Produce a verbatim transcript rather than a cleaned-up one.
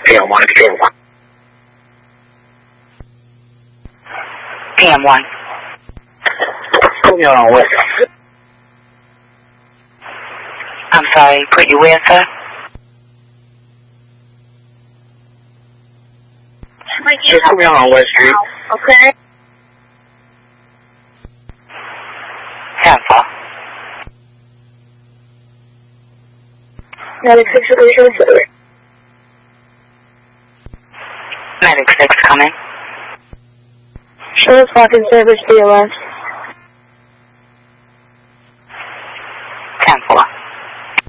P M one, P M one. P M one. Put me on what? I'm sorry, put you where, sir? Just put me on West Street. Okay. Sample. Medic six, Medic six coming. Show us walking service to your left.